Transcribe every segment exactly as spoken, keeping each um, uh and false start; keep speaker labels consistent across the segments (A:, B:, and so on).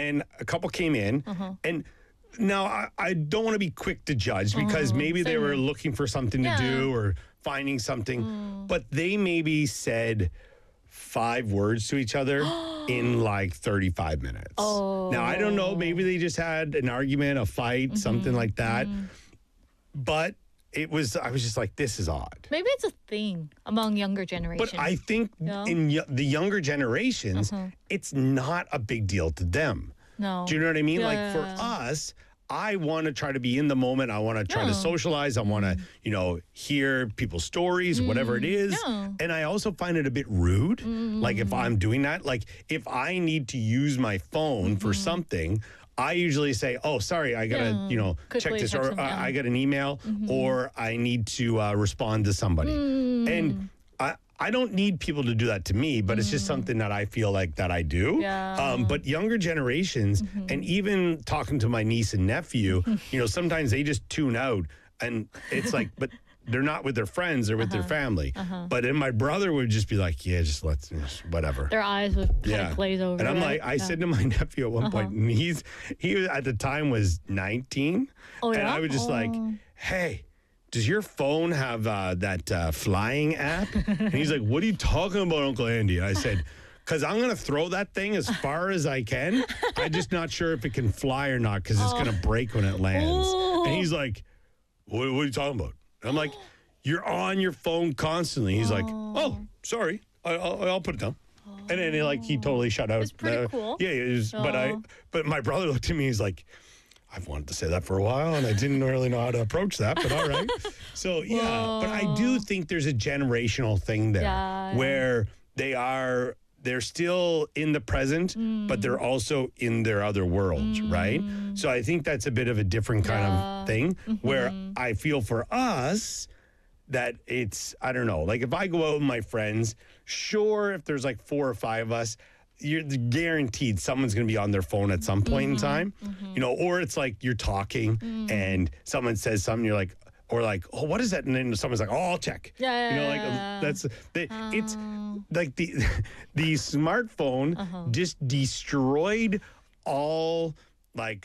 A: and a couple came in,
B: Uh-huh.
A: and now I, I don't want to be quick to judge because
B: Uh-huh.
A: maybe they
B: Same.
A: were looking for something
B: Yeah.
A: to do or finding something,
B: Mm.
A: but they maybe said five words to each other in like thirty-five minutes.
B: Oh.
A: Now, I don't know. Maybe they just had an argument, a fight, something like that. But it was, I was just like, this is odd.
B: Maybe it's a thing among younger generations.
A: But I think
B: No?
A: in y- the younger generations,
B: Uh-huh.
A: it's not a big deal to them.
B: no.
A: Do you know what I mean?
B: Yeah,
A: Like
B: yeah,
A: for
B: yeah.
A: us, I want to try to be in the moment. I want to try to
B: Yeah.
A: socialize. I want to, you know, hear people's stories, whatever it is.
B: yeah.
A: And I also find it a bit rude. Like if I'm doing that, like if I need to use my phone for something, I usually say, "Oh, sorry, I gotta,
B: Yeah.
A: you know, check
B: Quickly
A: this,
B: text
A: or
B: them,
A: uh,
B: yeah.
A: I got an email, or I need to uh, respond to somebody." And I, I don't need people to do that to me, but it's just something that I feel like that I do.
B: Yeah.
A: Um, but younger generations, and even talking to my niece and nephew, you know, sometimes they just tune out, and it's like, but they're not with their friends; they're with their family. But then my brother would just be like, "Yeah, just let's, just whatever."
B: Their eyes would kind
A: Yeah.
B: of glaze over.
A: And I'm
B: right?
A: like, I
B: Yeah.
A: said to my nephew at one point, and he's he was, at the time was nineteen,
B: Oh,
A: and
B: yeah?
A: I was just like,
B: Oh.
A: "Hey, does your phone have uh, that uh, flying app?" And he's like, "What are you talking about, Uncle Andy?" And I said, "Because I'm gonna throw that thing as far as I can. I'm just not sure if it can fly or not because it's gonna break when it lands."
B: Oh.
A: And he's like, "What, what are you talking about?" And I'm like, "You're on your phone constantly." He's like, "Oh, sorry, I, I'll, I'll put it down." And then he, like he totally shut out.
B: It's pretty
A: Uh,
B: cool.
A: Yeah, it was, but I
B: Aw.
A: but my brother looked at me. He's like, "I've wanted to say that for a while, and I didn't really know how to approach that, but all right." So yeah, but I do think there's a generational thing there
B: Yeah.
A: where they are they're still in the present, but they're also in their other worlds, right? So I think that's a bit of a different kind
B: Yeah.
A: of thing where I feel for us that it's, I don't know, like if I go out with my friends, sure, if there's like four or five of us, you're guaranteed someone's going to be on their phone at some point in time, you know, or it's like you're talking and someone says something, you're like, or like, "Oh, what is that?" And then someone's like, "Oh, I'll check."
B: Yeah, yeah,
A: you know, like
B: yeah, yeah.
A: um, that's they, it's like the the smartphone just destroyed all like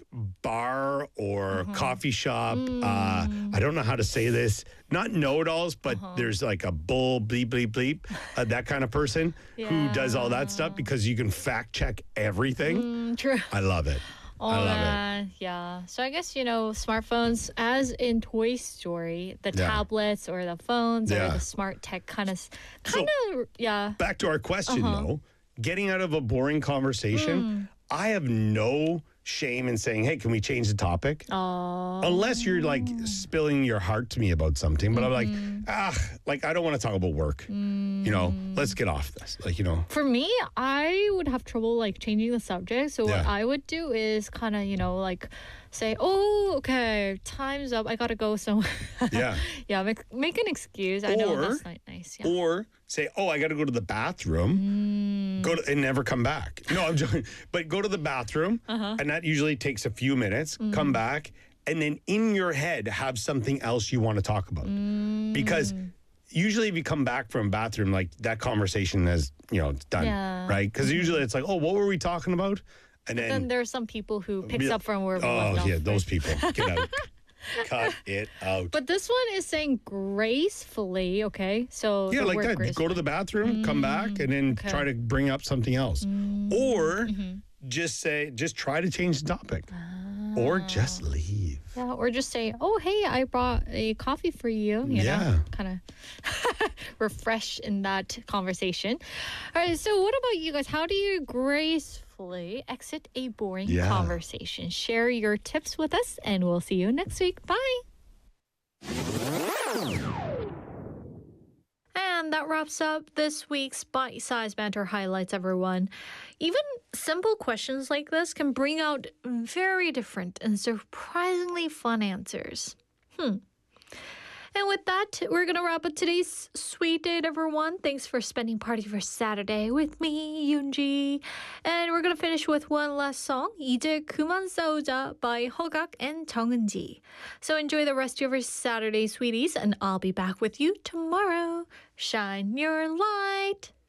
A: bar or coffee shop. Uh, I don't know how to say this. Not know-it-alls, but there's like a bull bleep bleep bleep, uh, that kind of person who does all that stuff because you can fact check everything.
B: Mm, true.
A: I love it.
B: Oh,
A: I love it.
B: man. Yeah. So I guess, you know, smartphones, as in Toy Story, the
A: Yeah.
B: tablets or the phones
A: Yeah.
B: or the smart tech kind of,
A: So-
B: kind of, yeah.
A: Back to our question
B: Uh-huh.
A: though, getting out of a boring conversation,
B: Mm.
A: I have no shame in saying, "Hey, can we change the topic?"
B: Oh.
A: Unless you're like spilling your heart to me about something, but I'm like,
B: Mm-hmm.
A: ah, like I don't want to talk about work. You know, let's get off this. Like, you know,
B: For me, I would have trouble like changing the subject. So what
A: Yeah.
B: I would do is kind of, you know, like say, "Oh, okay, time's up. I gotta go somewhere."
A: yeah.
B: yeah, make, make an excuse. I know
A: Or-
B: that's not nice. Yeah.
A: Or say, "Oh, I got to go to the bathroom." Go to and never come back. No, I'm joking. But go to the bathroom, and that usually takes a few minutes. Come back, and then in your head have something else you want to talk about, because usually if you come back from bathroom, like that conversation is, you know, it's done,
B: Yeah.
A: right? Because usually it's like, "Oh, what were we talking about?" And then,
B: Then there are some people who picks
A: Yeah.
B: up from where we
A: oh
B: left off.
A: yeah, those
B: right?
A: people, get out, cut it out.
B: But this one is saying gracefully, okay? So
A: Yeah,
B: the
A: like
B: word
A: that.
B: gracefully.
A: Go to the bathroom, come back, and then
B: okay.
A: try to bring up something else. Or
B: Mm-hmm.
A: just say, just try to change the topic. Or just leave.
B: Yeah, or just say, "Oh, hey, I brought a coffee for you." You
A: Yeah.
B: know, kind of refresh in that conversation. All right, so what about you guys? How do you gracefully exit a boring
A: Yeah.
B: conversation? Share your tips with us, and we'll see you next week. Bye. And that wraps up this week's bite-sized banter highlights, everyone. Even simple questions like this can bring out very different and surprisingly fun answers. Hmm. And with that, we're going to wrap up today's Sweet Date, everyone. Thanks for spending part of your Saturday with me, Yoonji. And we're going to finish with one last song, 이제 그만 싸우자 by 허각 and 정은지. So enjoy the rest of your Saturday, sweeties, and I'll be back with you tomorrow. Shine your light.